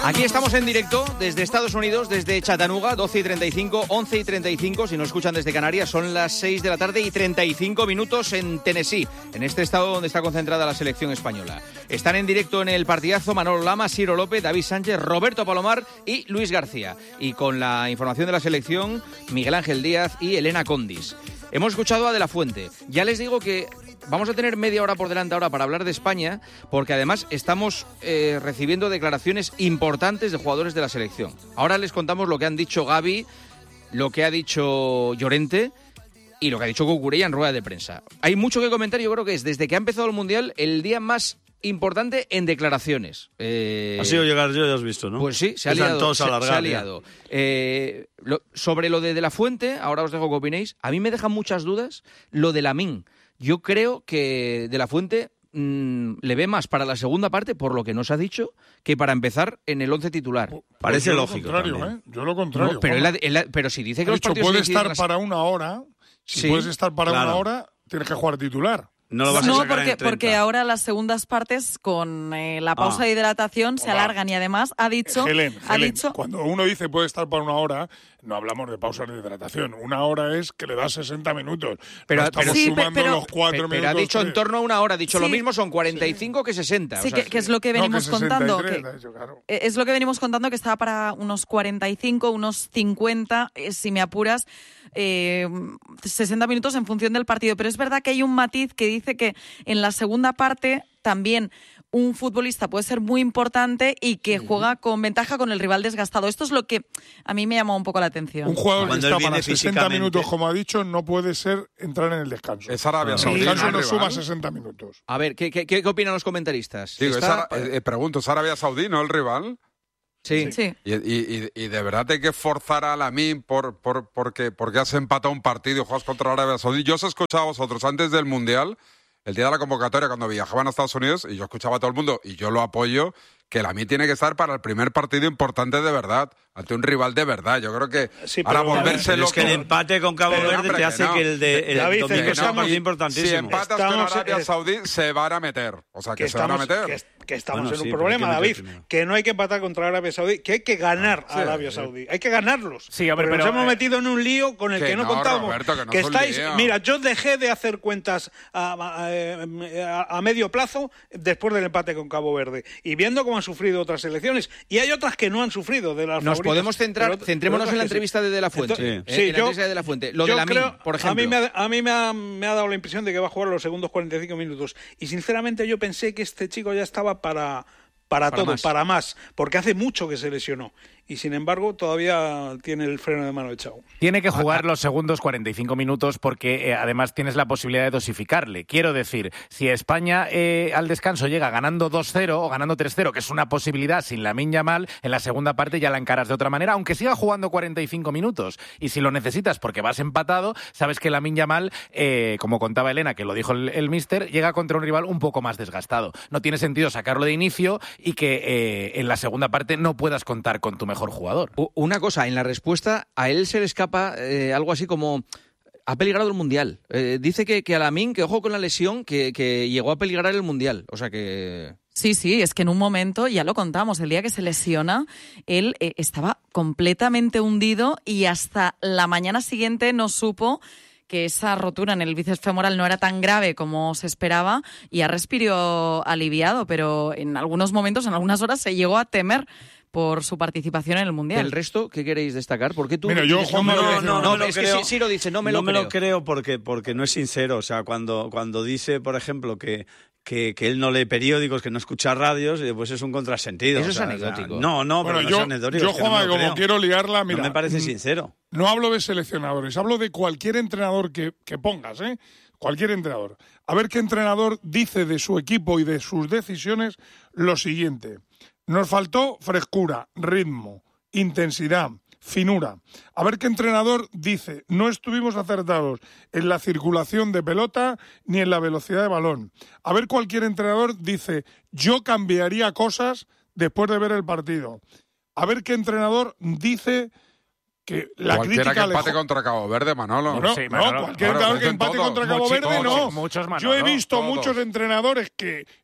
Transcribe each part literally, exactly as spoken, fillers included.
Aquí estamos en directo desde Estados Unidos, desde Chattanooga, doce y treinta y cinco, once y treinta y cinco. Si nos escuchan desde Canarias, son las seis de la tarde y treinta y cinco minutos en Tennessee, en este estado donde está concentrada la selección española. Están en directo en el partidazo Manolo Lama, Ciro López, David Sánchez, Roberto Palomar y Luis García. Y con la información de la selección, Miguel Ángel Díaz y Elena Condis. Hemos escuchado a De la Fuente. Ya les digo que vamos a tener media hora por delante ahora para hablar de España, porque además estamos eh, recibiendo declaraciones importantes de jugadores de la selección. Ahora les contamos lo que han dicho Gavi, lo que ha dicho Llorente y lo que ha dicho Cucurella en rueda de prensa. Hay mucho que comentar, yo creo que es desde que ha empezado el Mundial el día más importante en declaraciones. Eh, ha sido llegar yo, ya has visto, ¿no? Pues sí, se ha liado. Se, se ha liado. Eh, lo, sobre lo de De la Fuente, ahora os dejo que opinéis, a mí me dejan muchas dudas lo de Lamine. Yo creo que De la Fuente mmm, le ve más para la segunda parte, por lo que nos ha dicho, que para empezar en el once titular. Pues Parece yo lógico. Lo contrario, ¿eh? Yo lo contrario. No, pero, él, él, pero si dice que ha los dicho, partidos puede estar las... para una hora. Si sí, puedes estar para claro. una hora, tienes que jugar titular. No, lo vas no a sacar porque, en porque ahora las segundas partes con eh, la pausa ah. de hidratación se Hola. alargan y además ha dicho, Helen, ha Helen, dicho cuando uno dice puede estar para una hora, no hablamos de pausas de hidratación. Una hora es que le das sesenta minutos. Pero, no estamos pero, sí, sumando pero, los cuatro pero, minutos. pero ha dicho que... en torno a una hora, ha dicho sí. lo mismo, son cuarenta y cinco que sesenta. Sí, o sea, que, que es lo que venimos no, que contando. sesenta y tres, Que, de hecho, claro. es lo que venimos contando, que estaba para unos cuarenta y cinco, unos cincuenta, eh, si me apuras, eh, sesenta minutos en función del partido. Pero es verdad que hay un matiz que dice que en la segunda parte también un futbolista puede ser muy importante y que juega con ventaja con el rival desgastado. Esto es lo que a mí me llamó un poco la atención. Un jugador Cuando que él está para viene sesenta físicamente- minutos, como ha dicho, no puede ser entrar en el descanso. Es Arabia El Saudí. descanso ¿no, no rival? suma sesenta minutos. A ver, ¿qué, qué, qué opinan los comentaristas? Digo, es Está- Ara- eh, pregunto, ¿es Arabia Saudí, no el rival? Sí. Sí. Y, y, y, y de verdad hay que forzar a Lamine por, por, porque, porque has empatado un partido y juegas contra Arabia Saudí. Yo os he escuchado a vosotros antes del Mundial, el día de la convocatoria, cuando viajaban a Estados Unidos, y yo escuchaba a todo el mundo, y yo lo apoyo, que Lamine tiene que estar para el primer partido importante de verdad, ante un rival de verdad. Yo creo que Sí, para pero, volverse Pero loco... es que el empate con Cabo Pero, Verde hombre, te que hace no. que el de el David, domingo es que sea un estamos- partido Si importantísimo. empatas con Estamos- Arabia es- Saudí, se van a meter. O sea, que, que se van a estamos, meter. que, que estamos Bueno, en un sí, pero problema, hay que meter David, primero. que no hay que empatar contra Arabia Saudí, que hay que ganar Sí, a Arabia sí. Saudí, hay que ganarlos. Sí, hombre, porque pero, nos hemos eh, metido en un lío con el que que no, no, contábamos. Roberto, que no es un estáis, lío. mira, yo dejé de hacer cuentas a, a- a- a medio plazo después del empate con Cabo Verde y viendo cómo han sufrido otras selecciones y hay otras que no han sufrido de las Nos favoritas, podemos centrar, pero- centrémonos pero en la otras que sí. entrevista de De la Fuente. Entonces, eh, sí, en la yo- entrevista de De la Fuente. Lo yo de Lamine, creo- por ejemplo. A mí, me ha, a mí me, ha, me ha dado la impresión de que va a jugar los segundos cuarenta y cinco minutos. Y sinceramente yo pensé que este chico ya estaba para, para, Para todo, más. para más. Porque hace mucho que se lesionó. Y sin embargo todavía tiene el freno de mano echado. Tiene que jugar los segundos cuarenta y cinco minutos porque eh, además tienes la posibilidad de dosificarle. Quiero decir, si España eh, al descanso llega ganando dos cero o ganando tres cero, que es una posibilidad sin Lamine Yamal, en la segunda parte ya la encaras de otra manera, aunque siga jugando cuarenta y cinco minutos. Y si lo necesitas porque vas empatado, sabes que Lamine Yamal, eh, como contaba Elena, que lo dijo el, el míster, llega contra un rival un poco más desgastado. No tiene sentido sacarlo de inicio y que eh, en la segunda parte no puedas contar con tu mejor jugador. U- Una cosa, en la respuesta a él se le escapa eh, algo así como ha peligrado el Mundial. Eh, dice que, que a Lamine, que ojo con la lesión, que, que llegó a peligrar el Mundial. O sea que... Sí, sí, es que en un momento, ya lo contamos, el día que se lesiona, él eh, estaba completamente hundido y hasta la mañana siguiente no supo que esa rotura en el bíceps femoral no era tan grave como se esperaba y ha respirado aliviado, pero en algunos momentos, en algunas horas, se llegó a temer por su participación en el Mundial. ¿El resto qué queréis destacar? ¿Por qué tú Mira, yo, dices, Juan, me lo no, creo? no, no me lo es que creo. sí, sí lo dice, no me no lo me creo. lo creo porque, porque no es sincero. O sea, cuando, cuando dice, por ejemplo, que, que, que él no lee periódicos, que no escucha radios, eh, pues es un contrasentido. Eso o es sea, anecdótico. o sea, no, no, Bueno, pero no yo, es anecdótico. yo es que no Juanma, me lo como creo. quiero liarla, mira, No me parece mm, sincero. no hablo de seleccionadores, hablo de cualquier entrenador que, que pongas, ¿eh? Cualquier entrenador. A ver qué entrenador dice de su equipo y de sus decisiones lo siguiente. Nos faltó frescura, ritmo, intensidad, finura. A ver qué entrenador dice, no estuvimos acertados en la circulación de pelota ni en la velocidad de balón. A ver cualquier entrenador dice, yo cambiaría cosas después de ver el partido. A ver qué entrenador dice que la Cualquiera crítica que le empate jo- contra Cabo Verde, Manolo. no, Sí, no, Manolo. cualquier Ahora entrenador que dicen empate todos. contra Cabo Muchi- Verde, no. muchos, muchos, Manolo, Yo he visto todos. muchos entrenadores que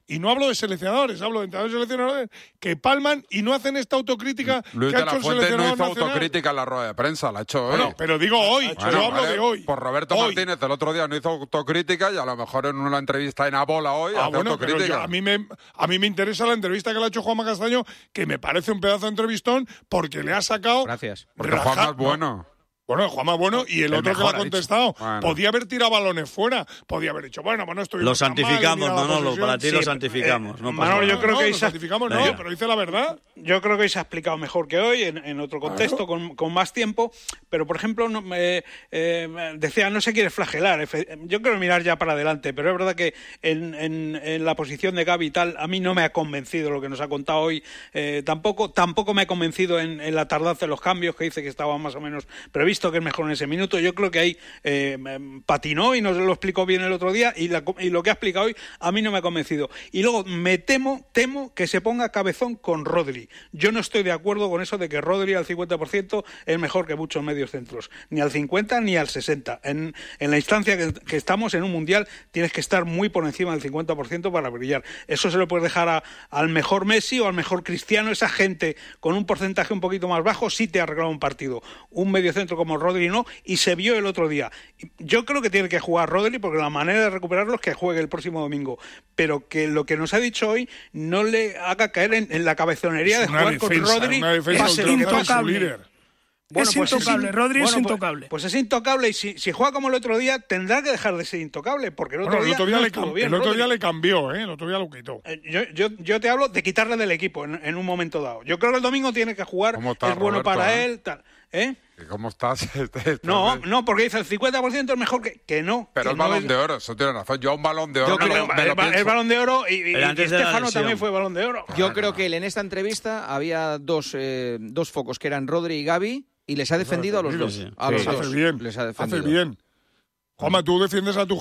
y no hablo de seleccionadores, hablo de entrenadores y seleccionadores que palman y no hacen esta autocrítica Luis que ha de hecho la el Fuente no seleccionador hizo nacional. autocrítica en la rueda de prensa, la ha hecho hoy. Bueno, pero digo hoy, Bueno, yo hablo vale, de hoy. Pues Roberto Hoy. Martínez el otro día no hizo autocrítica y a lo mejor en una entrevista en Abola hoy Ah, hace bueno, pero autocrítica. yo- a, mí me, a mí me interesa la entrevista que le ha hecho Juanma Castaño, que me parece un pedazo de entrevistón, porque le ha sacado... Gracias. Porque raja- Juanma es bueno. Bueno, Juanma bueno, y el, El otro mejor, que le ha ha contestado, Bueno. podía haber tirado balones fuera, podía haber dicho, bueno, bueno, esto Lo santificamos, Manolo, para ti lo Sí, santificamos. eh, no pasa Manolo, nada. yo creo no, que lo esa- santificamos no, Eh, pero dice la verdad. Yo creo que hoy se ha explicado mejor que hoy, en, en otro contexto, con, con más tiempo, pero por ejemplo, no, eh, eh, decía, no se quiere flagelar, Efe- yo quiero mirar ya para adelante, pero es verdad que en, en, en la posición de Gavi y tal, a mí no me ha convencido lo que nos ha contado hoy, eh, tampoco, tampoco me ha convencido en, en la tardanza de los cambios, que dice que estaba más o menos previsto, que es mejor en ese minuto. Yo creo que ahí eh, patinó y nos lo explicó bien el otro día, y, la, y lo que ha explicado hoy a mí no me ha convencido. Y luego me temo, temo que se ponga cabezón con Rodri. Yo no estoy de acuerdo con eso de que Rodri al cincuenta por ciento es mejor que muchos medios centros, ni al cincuenta ni al sesenta. En, en la instancia que, que estamos en un mundial tienes que estar muy por encima del cincuenta por ciento para brillar. Eso se lo puedes dejar a, al mejor Messi o al mejor Cristiano. Esa gente con un porcentaje un poquito más bajo sí te ha arreglado un partido. Un medio centro como Rodri no, y se vio el otro día. Yo creo que tiene que jugar Rodri, porque la manera de recuperarlo es que juegue el próximo domingo, pero que lo que nos ha dicho hoy no le haga caer en, en la cabezonería de Es una jugar defensa, con Rodri. una defensa pase lo ultranza que de su pase. líder. Bueno, es pues intocable, in- Rodri es bueno, pues- intocable. Pues, es intocable, y si, si juega como el otro día, tendrá que dejar de ser intocable, porque el otro Bueno, el día, otro día, no le, estuvo cam- bien, el otro Rodri. día le cambió, ¿eh? El otro día lo quitó. Eh, Yo, yo, yo te hablo de quitarle del equipo en, en un momento dado. Yo creo que el domingo tiene que jugar, ¿Cómo está, es bueno Roberto, para eh? él, tal. ¿Eh? ¿Cómo estás? Estás No, bien. no, porque dice el cincuenta por ciento es mejor que, que no. Pero que el no balón es- de oro, eso tiene razón. Yo un balón de oro Yo me lo- creo- me el, lo ba- el pienso. balón de oro y, y, Pero y antes de la Stefano lesión. también fue balón de oro. Yo creo que él en esta entrevista había dos, eh, dos focos, que eran Rodri y Gavi, y les ha defendido a los dos. sí. A los Sí. dos. Hace bien, Les ha hace defendido. bien. Juanma, tú defiendes a tu